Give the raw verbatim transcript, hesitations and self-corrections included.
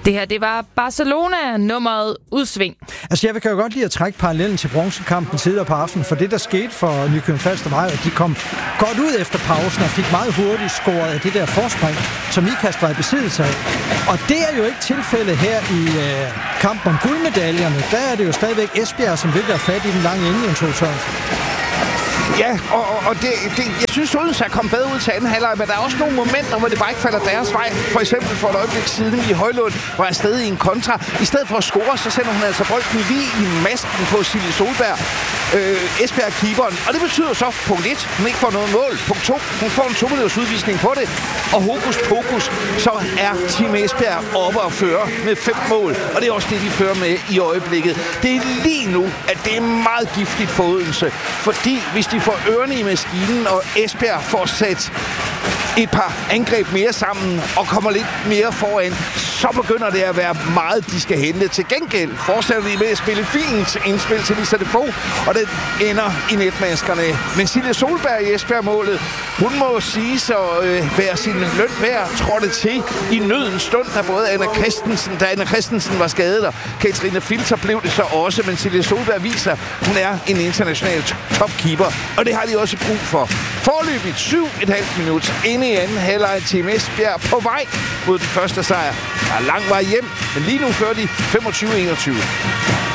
Det her, det var Barcelona-nummeret Udsving. Altså, jeg kan jo godt lide at trække parallellen til bronzekampen tidligere på aftenen, for det, der skete for Nykøbing Falster, var, at de kom godt ud efter pausen og fik meget hurtigt scoret af det der forspring, som Ikast var i besiddelse af. Og det er jo ikke tilfældet her i øh, kampen om guldmedaljerne. Der er det jo stadigvæk Esbjerg, som vil være fat i den lange ende, Jens Ole Sørensen. Ja, og, og det, det, jeg synes, Odense er kommet bedre ud til anden halvleg, men der er også nogle momenter, hvor det bare ikke falder deres vej. For eksempel for et øjeblik siden i Højlund var jeg stadig i en kontra. I stedet for at score, så sender hun altså bolden lige i masken på Silje Solberg, øh, Esbjerg-keeperen. Og det betyder så, punkt et, hun ikke får noget mål. Punkt to, hun får en to-minutters udvisning på det. Og hokus pokus, så er Team Esbjerg oppe og fører med fem mål. Og det er også det, de fører med i øjeblikket. Det er lige nu, at det er meget giftigt for Odense. Fordi hvis de får ørerne i maskinen, og Esbjerg får sat et par angreb mere sammen og kommer lidt mere foran, så begynder det at være meget, de skal hente. Til gengæld fortsætter de med at spille fint indspil til Lisa Depot, og det ender i netmaskerne. Men Silje Solberg i Esbjerg-målet, hun må sige så øh, være sin løn værd, trådte til i nødens stund, da både Anna Christensen, da Anna Christensen var skadet, og Katrine Filter blev det så også, men Silje Solberg viser, hun er en international topkeeper, og det har de også brug for. Forløbigt syv et halvt minut inde i anden halvleg til Esbjerg på vej mod den første sejr. Der er lang vej hjem, men lige nu fører de femogtyve enogtyve.